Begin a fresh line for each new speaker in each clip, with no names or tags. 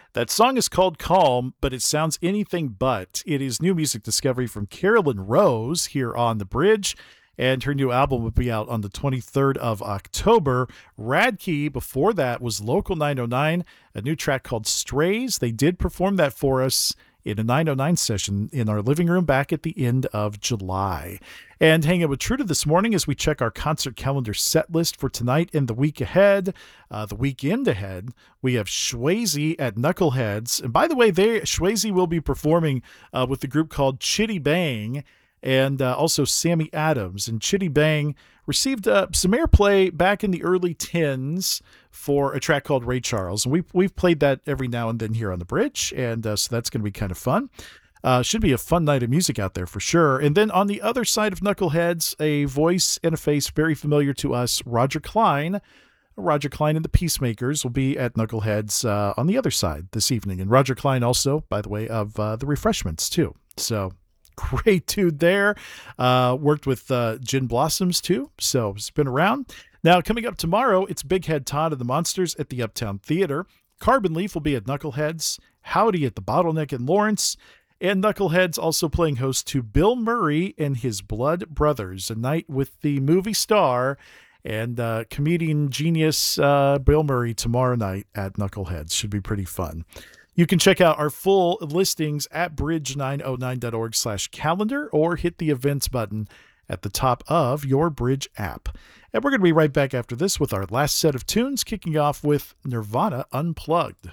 That song is called Calm, but it sounds anything but. It is new music discovery from Carolyn Rose here on The Bridge, and her new album will be out on the 23rd of October. Radkey, before that, was Local 909, a new track called Strays. They did perform that for us in a 909 session in our living room back at the end of July. And hang out with Truda this morning as we check our concert calendar set list for tonight and the week ahead. The weekend ahead, we have Shwazy at Knuckleheads. And by the way, Shwazy will be performing with the group called Chitty Bang, and also Sammy Adams. And Chitty Bang received some airplay back in the early 10s for a track called Ray Charles. And we've played that every now and then here on The Bridge, and so that's going to be kind of fun. Should be a fun night of music out there for sure. And then on the other side of Knuckleheads, a voice and a face very familiar to us, Roger Klein. Roger Klein and the Peacemakers will be at Knuckleheads on the other side this evening. And Roger Klein also, by the way, of The Refreshments too. So great dude there. Worked with Gin Blossoms too, so it's been around. Now, coming up tomorrow, it's Big Head Todd and the Monsters at the Uptown Theater. Carbon Leaf will be at Knuckleheads. Howdy at the Bottleneck in Lawrence. And Knuckleheads also playing host to Bill Murray and his Blood Brothers, a night with the movie star and comedian genius Bill Murray tomorrow night at Knuckleheads. Should be pretty fun. You can check out our full listings at bridge909.org/calendar or hit the events button at the top of your Bridge app. And we're going to be right back after this with our last set of tunes, kicking off with Nirvana Unplugged.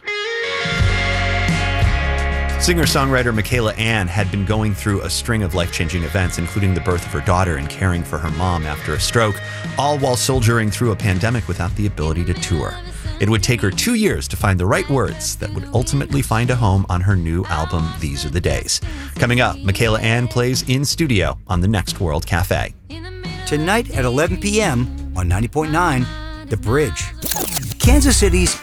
Singer-songwriter Michaela Anne had been going through a string of life-changing events, including the birth of her daughter and caring for her mom after a stroke, all while soldiering through a pandemic without the ability to tour. It would take her 2 years to find the right words that would ultimately find a home on her new album, These Are the Days. Coming up, Michaela Anne plays in studio on the Next World Cafe.
Tonight at 11 p.m. on 90.9, The Bridge. Kansas City's